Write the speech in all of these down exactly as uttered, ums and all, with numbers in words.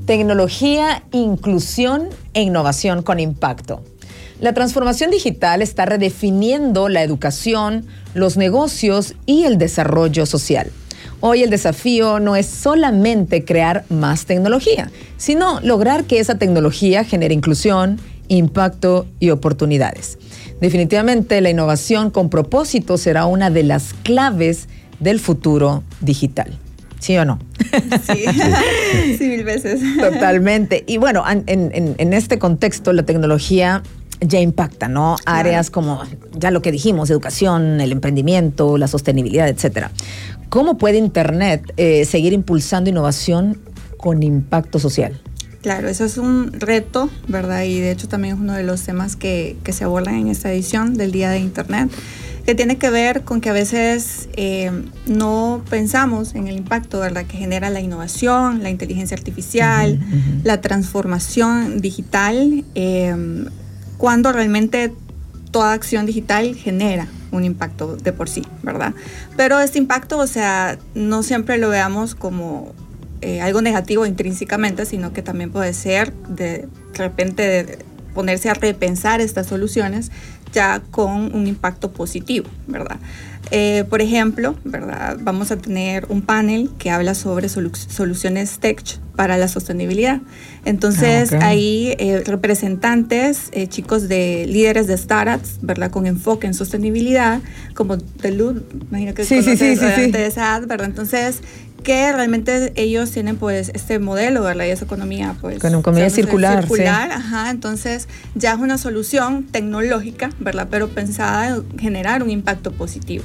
Tecnología, inclusión e innovación con impacto. La transformación digital está redefiniendo la educación, los negocios y el desarrollo social. Hoy el desafío no es solamente crear más tecnología, sino lograr que esa tecnología genere inclusión, impacto y oportunidades. Definitivamente la innovación con propósito será una de las claves del futuro digital. ¿Sí o no? Sí, sí, mil veces. Totalmente. Y bueno, en, en, en este contexto la tecnología ya impacta, ¿no? Claro. Áreas como, ya lo que dijimos, educación, el emprendimiento, la sostenibilidad, etcétera. ¿Cómo puede Internet eh, seguir impulsando innovación con impacto social? Claro, eso es un reto, ¿verdad? Y de hecho también es uno de los temas que, que se abordan en esta edición del Día de Internet, que tiene que ver con que a veces eh, no pensamos en el impacto, ¿verdad?, que genera la innovación, la inteligencia artificial, uh-huh, uh-huh. la transformación digital, eh, cuando realmente toda acción digital genera un impacto de por sí, ¿verdad? Pero este impacto, o sea, no siempre lo veamos como eh, algo negativo intrínsecamente, sino que también puede ser de, de repente de ponerse a repensar estas soluciones ya con un impacto positivo, ¿verdad? Eh, por ejemplo, ¿verdad?, vamos a tener un panel que habla sobre solu- soluciones tech para la sostenibilidad. Entonces, ah, okay. ahí eh, representantes, eh, chicos de líderes de startups, ¿verdad?, con enfoque en sostenibilidad, como Telud, imagino que sí, sí, sí, sí, sí. de esa ad, ¿verdad? Entonces, que realmente ellos tienen pues este modelo, ¿verdad? Y esa economía pues con economía circular, circular, sí. Ajá, entonces ya es una solución tecnológica, ¿verdad? Pero pensada en generar un impacto positivo.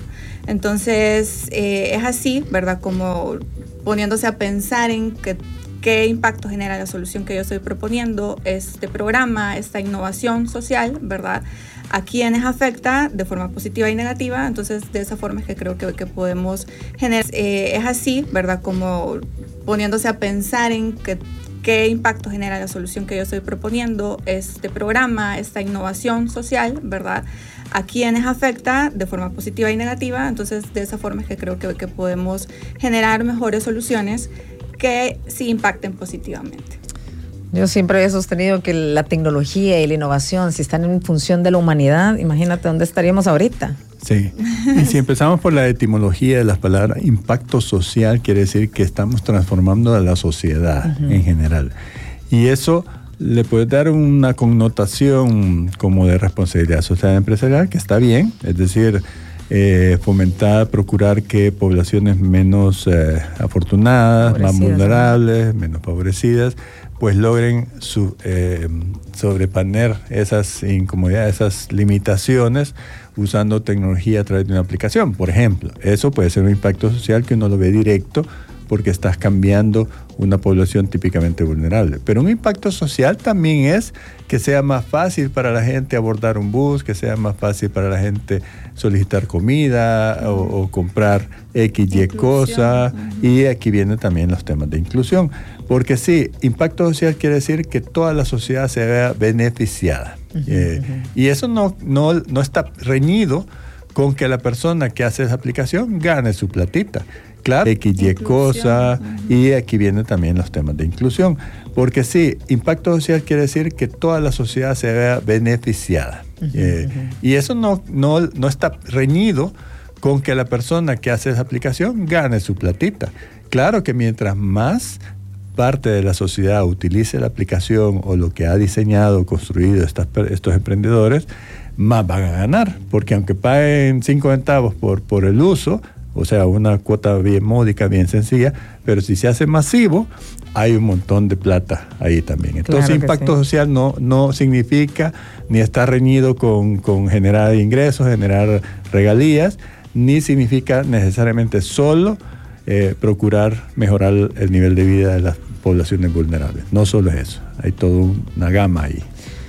Entonces eh, es así, ¿verdad? Como poniéndose a pensar en que qué impacto genera la solución que yo estoy proponiendo, este programa, esta innovación social, ¿verdad?, a quienes afecta de forma positiva y negativa. Entonces de esa forma es que creo que, que podemos generar, eh, es así, ¿verdad?, como poniéndose a pensar en que, qué impacto genera la solución que yo estoy proponiendo, este programa, esta innovación social, ¿verdad?, a quienes afecta de forma positiva y negativa. Entonces de esa forma es que creo que, que podemos generar mejores soluciones que sí impacten positivamente. Yo siempre he sostenido que la tecnología y la innovación, si están en función de la humanidad, imagínate dónde estaríamos ahorita. Sí, y si empezamos por la etimología de las palabras, impacto social quiere decir que estamos transformando a la sociedad uh-huh. en general. Y eso le puede dar una connotación como de responsabilidad social empresarial, que está bien, es decir, eh, fomentar, procurar que poblaciones menos eh, afortunadas, más vulnerables, ¿no?, menos favorecidas, pues logren su, eh, sobreponer esas incomodidades, esas limitaciones usando tecnología a través de una aplicación. Por ejemplo, eso puede ser un impacto social que uno lo ve directo porque estás cambiando una población típicamente vulnerable. Pero un impacto social también es que sea más fácil para la gente abordar un bus, que sea más fácil para la gente solicitar comida o, o comprar X y cosa. Uh-huh. Y aquí vienen también los temas de inclusión. Porque sí, impacto social quiere decir que toda la sociedad se vea beneficiada. Uh-huh, eh, uh-huh. Y eso no, no, no está reñido con que la persona que hace esa aplicación gane su platita. Claro, X y cosa, uh-huh. y aquí vienen también los temas de inclusión. Porque sí, impacto social quiere decir que toda la sociedad se vea beneficiada. Uh-huh, eh, uh-huh. Y eso no, no, no está reñido con que la persona que hace esa aplicación gane su platita. Claro que mientras más parte de la sociedad utilice la aplicación o lo que ha diseñado o construido estas, estos emprendedores, más van a ganar. Porque aunque paguen cinco centavos por, por el uso, o sea, una cuota bien módica, bien sencilla, pero si se hace masivo, hay un montón de plata ahí también. Entonces, claro, impacto sí. social no, no significa ni está reñido con, con generar ingresos, generar regalías, ni significa necesariamente solo eh, procurar mejorar el nivel de vida de las poblaciones vulnerables. No solo es eso, hay toda una gama ahí.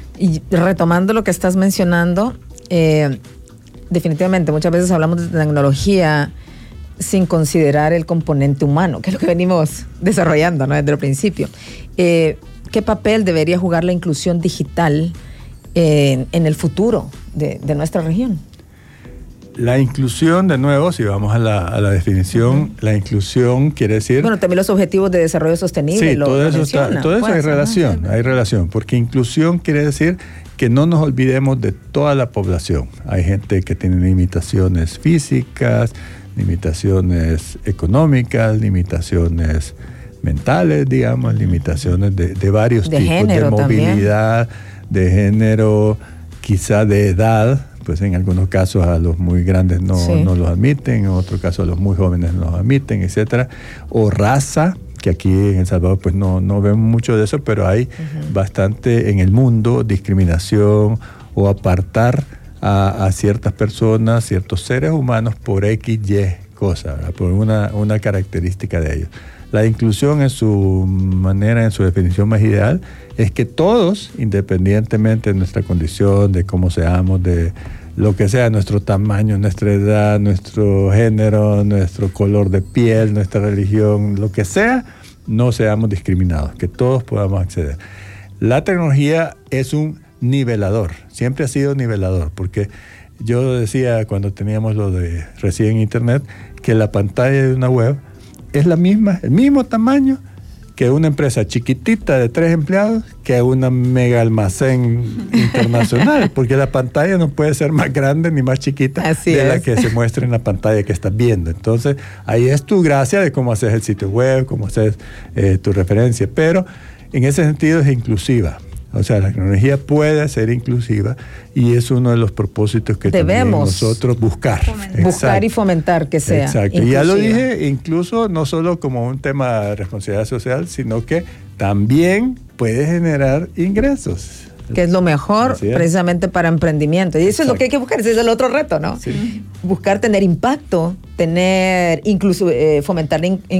Y retomando lo que estás mencionando, eh, definitivamente muchas veces hablamos de tecnología sin considerar el componente humano, que es lo que venimos desarrollando, ¿no?, desde el principio. Eh, ¿Qué papel debería jugar la inclusión digital en, en el futuro de, de nuestra región? La inclusión, de nuevo, si vamos a la, a la definición, uh-huh. la inclusión quiere decir... Bueno, también los objetivos de desarrollo sostenible. Sí, lo, todo lo eso, menciona, está, todo eso pues, hay relación, ¿no? hay relación, porque inclusión quiere decir que no nos olvidemos de toda la población. Hay gente que tiene limitaciones físicas, limitaciones económicas, limitaciones mentales, digamos, limitaciones de, de varios de tipos, género de movilidad, también. De género, quizá de edad. Pues en algunos casos a los muy grandes no, sí. no los admiten, en otros casos a los muy jóvenes no los admiten, etcétera. O raza, que aquí en El Salvador pues no, no vemos mucho de eso, pero hay uh-huh. bastante en el mundo discriminación o apartar a, a ciertas personas, ciertos seres humanos por X, Y cosa, ¿verdad? Por una, una característica de ellos. La inclusión en su manera, en su definición más ideal, es que todos, independientemente de nuestra condición, de cómo seamos, de lo que sea, nuestro tamaño, nuestra edad, nuestro género, nuestro color de piel, nuestra religión, lo que sea, no seamos discriminados, que todos podamos acceder. La tecnología es un nivelador, siempre ha sido nivelador, porque yo decía cuando teníamos lo de recién Internet, que la pantalla de una web es la misma, el mismo tamaño que una empresa chiquitita de tres empleados que una mega almacén internacional, porque la pantalla no puede ser más grande ni más chiquita Así de es. la que se muestra en la pantalla que estás viendo. Entonces, ahí es tu gracia de cómo haces el sitio web, cómo haces eh, tu referencia, pero en ese sentido es inclusiva. O sea, la tecnología puede ser inclusiva y es uno de los propósitos que debemos nosotros buscar. Buscar y fomentar que sea Exacto. inclusiva. Y ya lo dije, incluso no solo como un tema de responsabilidad social, sino que también puede generar ingresos. Que es lo mejor es. precisamente para emprendimiento. Y eso Exacto. es lo que hay que buscar, ese es el otro reto, ¿no? Sí. Buscar tener impacto, tener incluso eh, fomentar la in-